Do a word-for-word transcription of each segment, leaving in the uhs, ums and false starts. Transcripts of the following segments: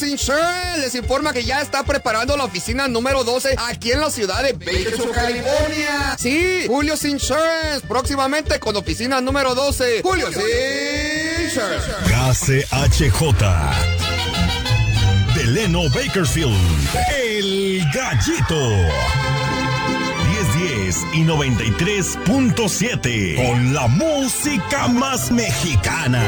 Insurance les informa que ya está preparando la oficina número doce aquí en la ciudad de Bakersfield, California. Sí, Julio's Insurance, próximamente con oficina número doce. Julio's Insurance. K C H J Delano Bakersfield, El Gallito. diez diez y noventa y tres punto siete con la música más mexicana.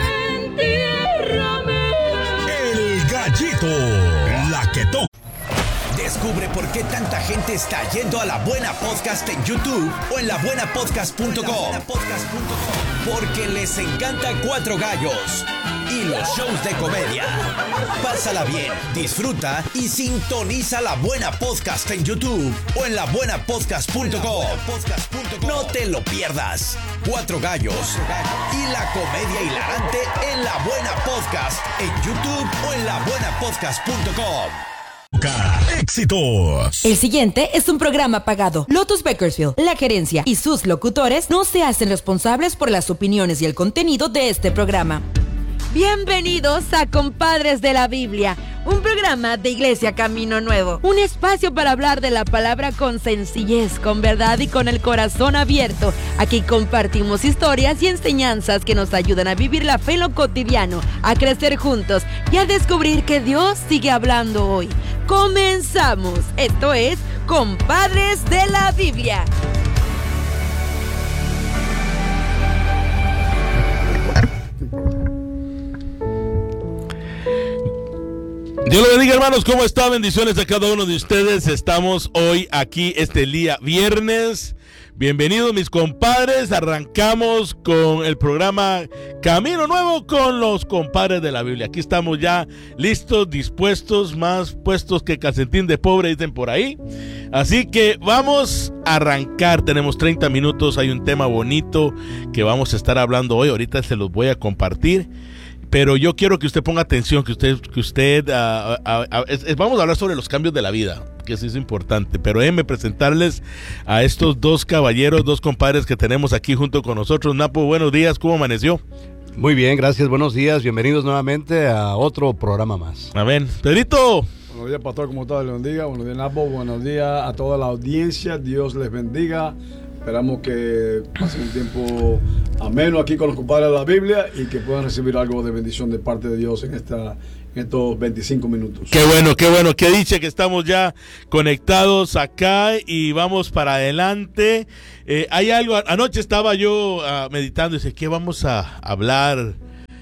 El Gallito, la que toca. Descubre por qué tanta gente está yendo a La Buena Podcast en YouTube o en la buena podcast punto com. Porque les encanta Cuatro Gallos y los shows de comedia. Pásala bien, disfruta y sintoniza La Buena Podcast en YouTube o en la buena podcast punto com. No te lo pierdas. Cuatro Gallos y la comedia hilarante en La Buena Podcast en YouTube o en la buena podcast punto com. ¡Éxitos! El siguiente es un programa pagado. Lotus Bakersfield, la gerencia y sus locutores no se hacen responsables por las opiniones y el contenido de este programa. Bienvenidos a Compadres de la Biblia, un programa de Iglesia Camino Nuevo, un espacio para hablar de la palabra con sencillez, con verdad y con el corazón abierto. Aquí compartimos historias y enseñanzas que nos ayudan a vivir la fe en lo cotidiano, a crecer juntos y a descubrir que Dios sigue hablando hoy. Comenzamos. Esto es Compadres de la Biblia. Dios los bendiga, hermanos. ¿Cómo está? Bendiciones a cada uno de ustedes. Estamos hoy aquí este día viernes. Bienvenidos, mis compadres. Arrancamos con el programa Camino Nuevo con los compadres de la Biblia. Aquí estamos ya listos, dispuestos, más puestos que calcetín de pobre, dicen por ahí. Así que vamos a arrancar. Tenemos treinta minutos. Hay un tema bonito que vamos a estar hablando hoy. Ahorita se los voy a compartir. Pero yo quiero que usted ponga atención, que usted, que usted, uh, uh, uh, es, es, vamos a hablar sobre los cambios de la vida, que eso es importante. Pero déjenme presentarles a estos dos caballeros, dos compadres que tenemos aquí junto con nosotros. Napo, buenos días, ¿cómo amaneció? Muy bien, gracias, buenos días, bienvenidos nuevamente a otro programa más. Amén. Pedrito. Buenos días, pastor, ¿cómo está? Les bendiga. Buenos días, Napo, buenos días a toda la audiencia, Dios les bendiga. Esperamos que pasen un tiempo ameno aquí con los compadres de la Biblia y que puedan recibir algo de bendición de parte de Dios en, esta, en estos veinticinco minutos. Qué bueno, qué bueno, qué dicha que estamos ya conectados acá y vamos para adelante. Eh, hay algo, anoche estaba yo uh, meditando y dije, ¿qué vamos a hablar?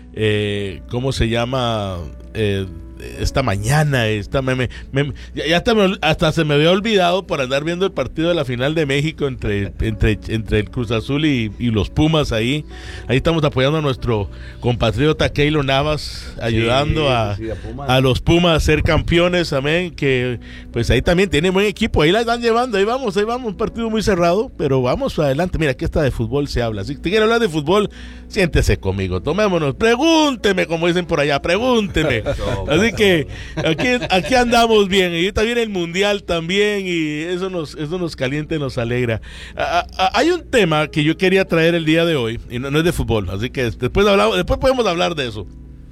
Eh, ¿Cómo se llama? Eh, esta mañana, esta, me, me, me, ya hasta, me, hasta se me había olvidado por andar viendo el partido de la final de México entre, entre, entre el Cruz Azul y, y los Pumas ahí. Ahí estamos apoyando a nuestro compatriota Keylor Navas, ayudando sí, a, sí, a, a los Pumas a ser campeones, amén, que pues ahí también tiene buen equipo, ahí la están llevando, ahí vamos, ahí vamos, un partido muy cerrado, pero vamos adelante. Mira, aquí está de fútbol se habla, si te quiere hablar de fútbol, siéntese conmigo, tomémonos, pregúnteme, como dicen por allá, pregúnteme. Así que aquí, aquí andamos bien, y ahorita viene el mundial también y eso nos, eso nos calienta y nos alegra. A, a, hay un tema que yo quería traer el día de hoy y no, no es de fútbol, así que después, hablamos, después podemos hablar de eso.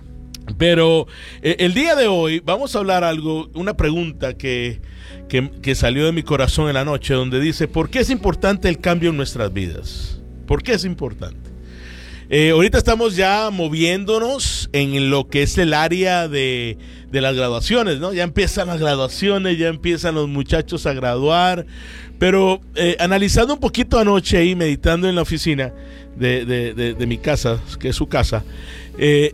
Pero eh, el día de hoy vamos a hablar algo, una pregunta que, que, que salió de mi corazón en la noche, donde dice, ¿por qué es importante el cambio en nuestras vidas? ¿Por qué es importante? Eh, ahorita estamos ya moviéndonos en lo que es el área de, de las graduaciones, ¿no? Ya empiezan las graduaciones, ya empiezan los muchachos a graduar, pero eh, analizando un poquito anoche ahí, meditando en la oficina de, de, de, de mi casa, que es su casa, eh,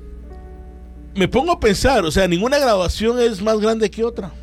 me pongo a pensar, o sea, ninguna graduación es más grande que otra.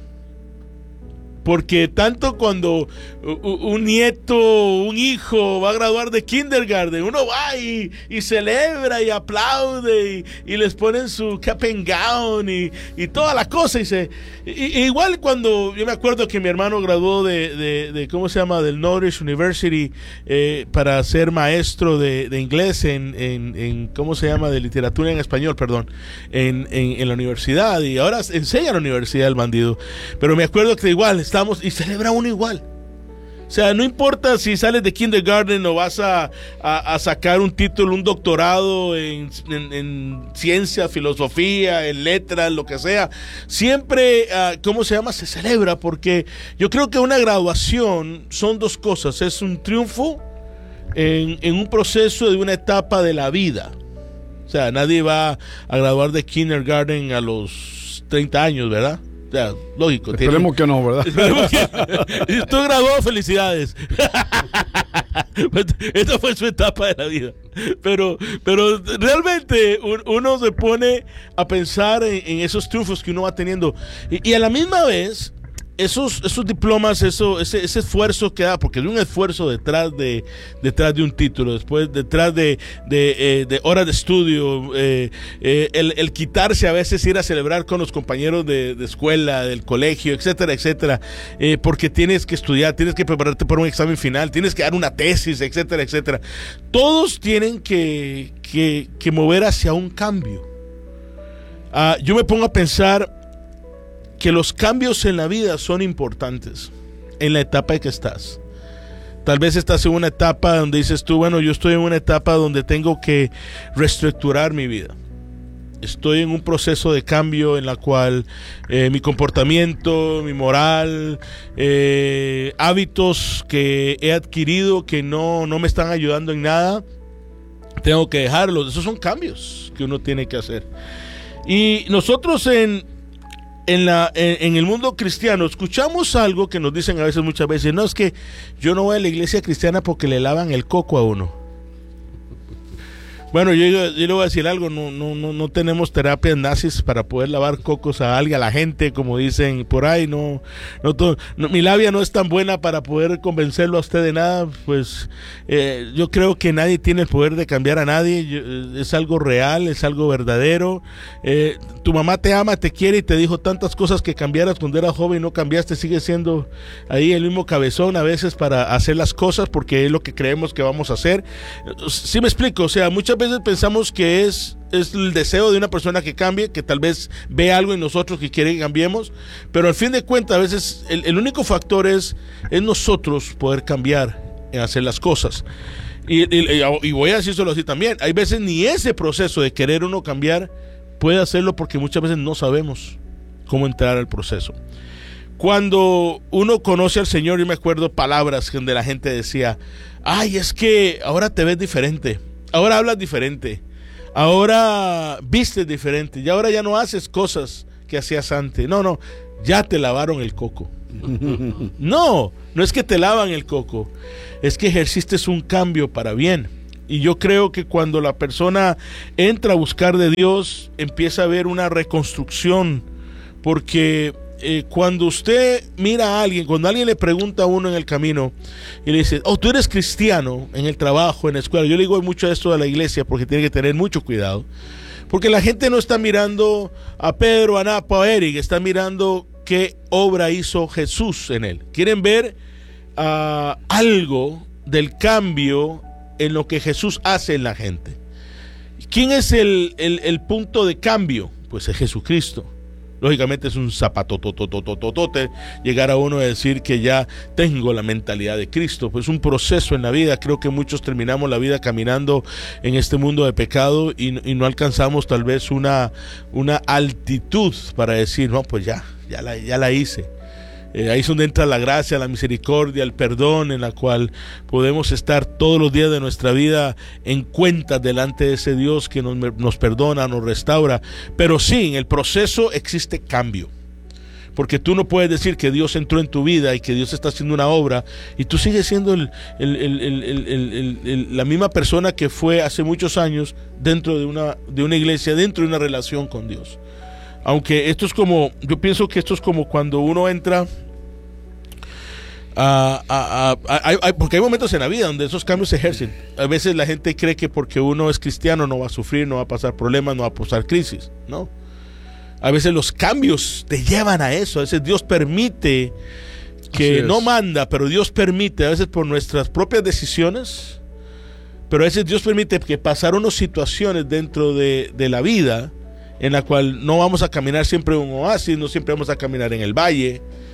Porque tanto cuando un nieto, un hijo va a graduar de kindergarten, uno va y, y celebra y aplaude y, y les ponen su cap and gown y, y toda la cosa. Y se, y, igual cuando yo me acuerdo que mi hermano graduó de, de, de ¿cómo se llama? Del Norwich University eh, para ser maestro de, de inglés en, en, en, ¿cómo se llama? De literatura en español, perdón, en, en, en la universidad. Y ahora enseña en la universidad el bandido. Pero me acuerdo que igual estamos y celebra uno igual. O sea, no importa si sales de kindergarten o vas a, a, a sacar un título, un doctorado en, en, en ciencia, filosofía, en letras, lo que sea. Siempre, uh, ¿cómo se llama? Se celebra, porque yo creo que una graduación son dos cosas. Es un triunfo en, en un proceso de una etapa de la vida. O sea, nadie va a graduar de kindergarten a los treinta años, ¿verdad? O sea, lógico. Esperemos tiene... que no, ¿verdad? Esperemos que... Si tú graduado, felicidades. Esta fue su etapa de la vida. Pero, pero realmente uno se pone a pensar en, en esos triunfos que uno va teniendo. Y, y a la misma vez, esos, esos diplomas, eso, ese, ese esfuerzo que da, porque hay un esfuerzo detrás de, detrás de un título, después detrás de, de, eh, de horas de estudio, eh, eh, el, el quitarse a veces ir a celebrar con los compañeros de, de escuela, del colegio, etcétera, etcétera, eh, porque tienes que estudiar, tienes que prepararte para un examen final, tienes que dar una tesis, etcétera, etcétera. Todos tienen que, que, que mover hacia un cambio. Uh, yo me pongo a pensar que los cambios en la vida son importantes en la etapa en que estás. Tal vez estás en una etapa donde dices tú, bueno, yo estoy en una etapa donde tengo que reestructurar mi vida. Estoy en un proceso de cambio en la cual eh, mi comportamiento, mi moral, eh, hábitos que he adquirido que no, no me están ayudando en nada, tengo que dejarlos. Esos son cambios que uno tiene que hacer. Y nosotros en En, la, en, en el mundo cristiano escuchamos algo que nos dicen a veces, muchas veces, no, es que yo no voy a la iglesia cristiana porque le lavan el coco a uno. Bueno, yo, yo, yo le voy a decir algo, no, no, no, no tenemos terapias nazis para poder lavar cocos a alguien, a la gente, como dicen por ahí, no, no, todo, no mi labia no es tan buena para poder convencerlo a usted de nada, pues eh, yo creo que nadie tiene el poder de cambiar a nadie, yo, es algo real, es algo verdadero, eh, tu mamá te ama, te quiere y te dijo tantas cosas que cambiaras cuando eras joven y no cambiaste, sigue siendo ahí el mismo cabezón a veces para hacer las cosas porque es lo que creemos que vamos a hacer. ¿Sí me explico? O sea, muchas veces pensamos que es, es el deseo de una persona que cambie, que tal vez ve algo en nosotros que quiere que cambiemos, pero al fin de cuentas a veces el, el único factor es, es nosotros poder cambiar en hacer las cosas. Y, y, y voy a decírselo así también, hay veces ni ese proceso de querer uno cambiar puede hacerlo porque muchas veces no sabemos cómo entrar al proceso. Cuando uno conoce al Señor, yo me acuerdo palabras donde la gente decía, ay, es que ahora te ves diferente, ahora hablas diferente, ahora vistes diferente, y ahora ya no haces cosas que hacías antes. No, no, ya te lavaron el coco. No, no es que te lavan el coco, es que ejerciste un cambio para bien. Y yo creo que cuando la persona entra a buscar de Dios, empieza a ver una reconstrucción, porque eh, cuando usted mira a alguien, cuando alguien le pregunta a uno en el camino y le dice, oh, tú eres cristiano, en el trabajo, en la escuela, yo le digo mucho esto a la iglesia porque tiene que tener mucho cuidado, porque la gente no está mirando a Pedro, a Napa, a Eric, está mirando qué obra hizo Jesús en él. Quieren ver uh, algo del cambio en lo que Jesús hace en la gente. ¿Quién es el, el, el punto de cambio? Pues es Jesucristo. Lógicamente es un zapatotototototote llegar a uno a decir que ya tengo la mentalidad de Cristo. Pues es un proceso en la vida. Creo que muchos terminamos la vida caminando en este mundo de pecado y, y no alcanzamos tal vez una, una altitud para decir, no, pues ya, ya la, ya la hice. Eh, ahí es donde entra la gracia, la misericordia, el perdón, en la cual podemos estar todos los días de nuestra vida en cuenta delante de ese Dios que nos, nos perdona, nos restaura. Pero sí, en el proceso existe cambio, porque tú no puedes decir que Dios entró en tu vida y que Dios está haciendo una obra y tú sigues siendo el, el, el, el, el, el, el, la misma persona que fue hace muchos años dentro de una, de una iglesia, dentro de una relación con Dios. Aunque esto es como, yo pienso que esto es como cuando uno entra a, a, a, a, a, porque hay momentos en la vida donde esos cambios se ejercen. A veces la gente cree que porque uno es cristiano no va a sufrir, no va a pasar problemas, no va a pasar crisis, ¿no? A veces los cambios te llevan a eso. A veces Dios permite que no manda, pero Dios permite, a veces por nuestras propias decisiones, pero a veces Dios permite que pasar unas situaciones dentro de, de la vida en la cual no vamos a caminar siempre en un oasis, no siempre vamos a caminar en el valle,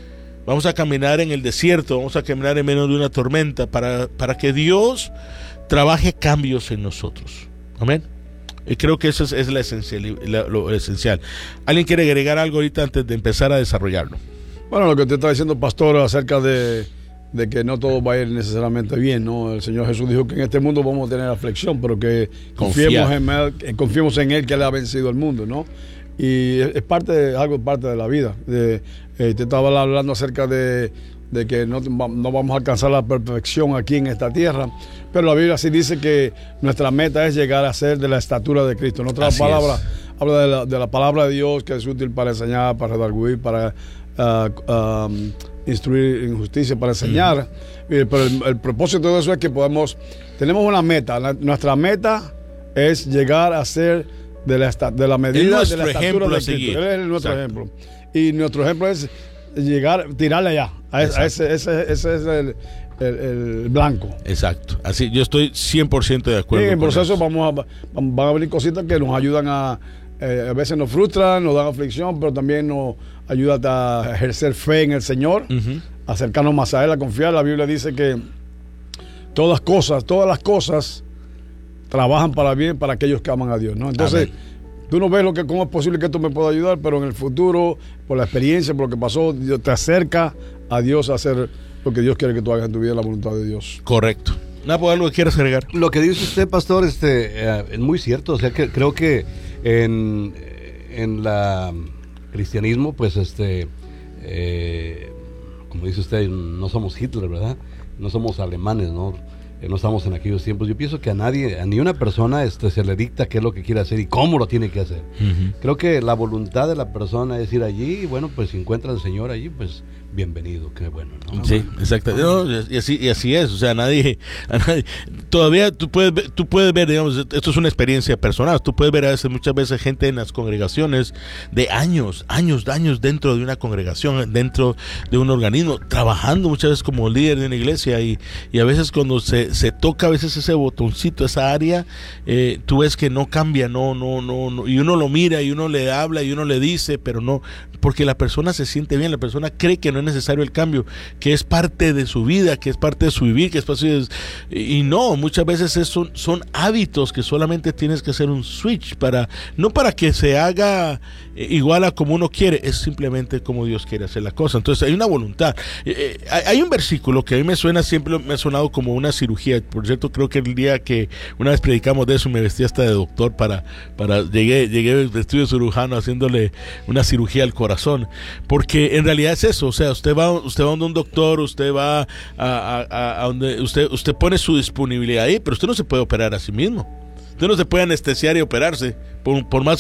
vamos a caminar en el desierto, vamos a caminar en medio de una tormenta para, para que Dios trabaje cambios en nosotros. Amén. Y creo que eso es, es la esencial, la, lo esencial. ¿Alguien quiere agregar algo ahorita antes de empezar a desarrollarlo? Bueno, lo que te está diciendo, pastor, acerca de, de que no todo va a ir necesariamente bien, ¿no? El Señor Jesús dijo que en este mundo vamos a tener aflicción, pero que confiemos en, él, confiemos en Él, que Él ha vencido el mundo, ¿no? Y es parte de, algo parte de la vida. De, eh, te estaba hablando acerca de, de que no, no vamos a alcanzar la perfección aquí en esta tierra, pero la Biblia sí dice que nuestra meta es llegar a ser de la estatura de Cristo. En otras palabras, habla de la, de la palabra de Dios, que es útil para enseñar, para redarguir, para uh, um, instruir en justicia, para enseñar. Uh-huh. Pero el, el propósito de eso es que podemos, tenemos una meta. La, nuestra meta es llegar a ser de la, de la medida de la estatura de Cristo. Él es nuestro Exacto. ejemplo. Y nuestro ejemplo es llegar, tirarle allá. A, a ese, ese, ese es el, el, el blanco. Exacto. Así, yo estoy cien por ciento de acuerdo. Y en el proceso eso. vamos a, van a venir cositas que nos ayudan a, eh, a veces nos frustran, nos dan aflicción, pero también nos ayuda a ejercer fe en el Señor, uh-huh. acercarnos más a Él, a confiar. La Biblia dice que todas cosas, todas las cosas trabajan para bien para aquellos que aman a Dios, ¿no? Entonces, Amén. Tú no ves lo que, cómo es posible que esto me pueda ayudar, pero en el futuro, por la experiencia, por lo que pasó, Dios te acerca a Dios a hacer lo que Dios quiere que tú hagas en tu vida, la voluntad de Dios. Correcto. Napo, ¿algo que quieras agregar? Lo que dice usted, pastor, este, eh, es muy cierto. O sea, que creo que en, en la cristianismo, pues, este, eh, como dice usted, no somos Hitler, ¿verdad? No somos alemanes, ¿no? No estamos en aquellos tiempos. Yo pienso que a nadie, a ni una persona este, se le dicta qué es lo que quiere hacer y cómo lo tiene que hacer. Uh-huh. Creo que la voluntad de la persona es ir allí y bueno, pues si encuentra al Señor allí, pues bienvenido, qué bueno, ¿no? Sí, exacto. No, y, así, y así es, o sea, nadie, a nadie, todavía tú puedes, ver, tú puedes ver, digamos, esto es una experiencia personal, tú puedes ver a veces, muchas veces gente en las congregaciones de años, años, años dentro de una congregación, dentro de un organismo, trabajando muchas veces como líder de una iglesia y, y a veces cuando se, se toca a veces ese botoncito, esa área, eh, tú ves que no cambia, no, no, no, no, y uno lo mira y uno le habla y uno le dice, pero no, porque la persona se siente bien, la persona cree que no es necesario el cambio, que es parte de su vida, que es parte de su vivir, que es parte de, y no, muchas veces es, son, son hábitos que solamente tienes que hacer un switch para, no para que se haga igual a como uno quiere, es simplemente como Dios quiere hacer la cosa. Entonces hay una voluntad. Eh, eh, hay un versículo que a mí me suena, siempre me ha sonado como una cirugía. Por cierto, creo que el día que una vez predicamos de eso me vestí hasta de doctor para, para llegué, llegué vestido de cirujano haciéndole una cirugía al corazón, porque en realidad es eso, o sea, usted va, usted va donde un doctor, usted va a, a, a donde usted, usted pone su disponibilidad ahí, pero usted no se puede operar a sí mismo. Usted no se puede anestesiar y operarse, por, por más